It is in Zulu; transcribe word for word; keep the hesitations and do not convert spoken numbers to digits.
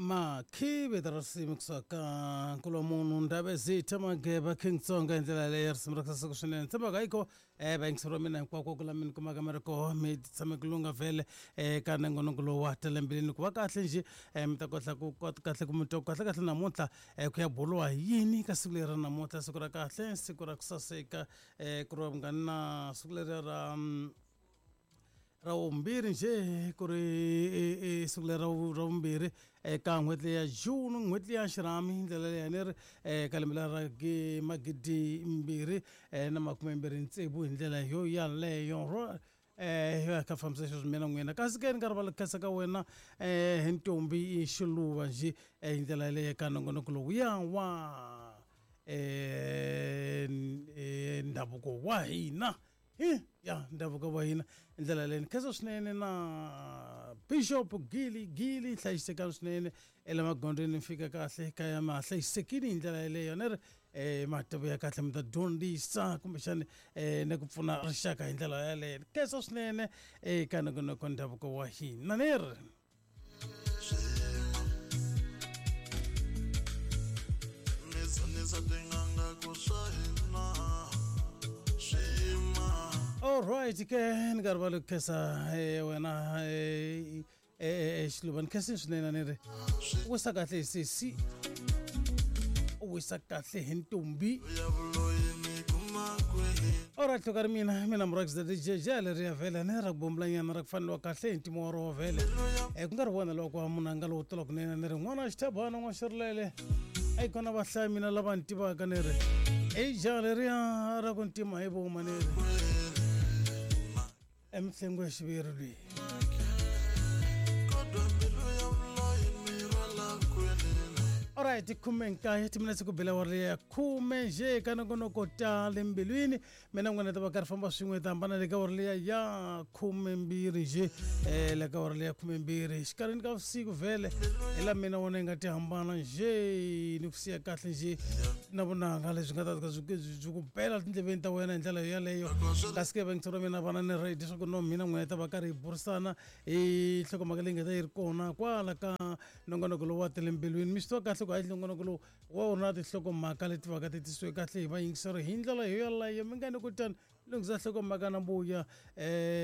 makhibe darasimi kusaka kulomuntu ndabe zitha mageba kingsonga indlela leyo simrakha sekushinene themba kayikho eh bangisiro mina kwakho kulamini kuma kamera ko mid tsame kulunga vele eh kana ngonokulo watele mbilini kuba kahle nje eh mtakotla ku kahle kumuntu kahle kahle namuhla eh kuyabolwa yini kasilera namuhla sikura kahle sikura kusaseka eh kuromngana sikulera Raumbiri nje kuri sugla rau raumbiri ka ngwetli ya June ngwetli ya Shirami ndlela ya ner kalimela ragi magidi mbiri na makume mbiri ntsebu ndlela yo ya le yo ro eh ka famsesho mina ngwena kasike ngarabala kasaka wena eh ntombi ishuluwa nje ndlela le ka nongono kulo ya wa eh ndabuko wa hina ya ndavuka wa hina ndlela leni khezo swinene na Bishop Gili Gili hlayisekani swinene ela magondweni fika kahle kaya ma hlayisekini ndlela leyo ner eh matabu ya kahle mta dyondzisa kumbe xana eh ne ku pfuna rixaka hi ndlela yaleyo khezo swinene eh kana kuna ku ndavuko wa hina ner All right, ke ngarbalo kesa wena eh eh shluban kesin shunena nere wesakahle sisi wesakahle hentombi All right lokar mina mina mrax da jejele ria vele ne rakbombla yana rakfanwa kahle ntimo ro vele e kungarwona lokho munanga lo tolo kunena nere ngwana xithabana ngwashirlele ay kona bahla mina labanti ba kanere e jale ria rakuntima ebo manere emhlengo shibiro lwi Alright kumenka yethi mina sikubela warle kume je kana kono kota lembilwini mina ngwana taba karfamba swin'we tambana le ka warle ya kume mbiri je eh le ka warle ya kume mbiri xikarini ka vusiku vele ela mina wona ngati hambana je ni kusiya kahle je na vonanga leswi nga ta zukupela tindleveni ta wena ndlela yaleyo kasike bengitsoro mina vana ni ready swa ku no mina ngwana taba karhi burisana e hlokomaka leyi nga ta yi ri kona kwala ka nongonoko lowu wa telembilwini mi swi twa kahle ku hayi nongonoko lowu wa wona tinhlokomhaka leti va ka ti tisiwe kahle hi vayingiseri hi ndlela yo yaleyo mi nga ni kutani lunghisa nhlokomhaka na mbuya eh